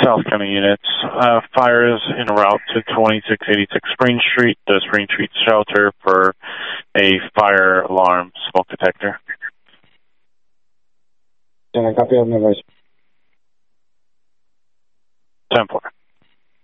South County units. Fire is en route to 2686 Spring Street, the Spring Street shelter, for a fire alarm smoke detector. Can I copy on the voice? 10-4.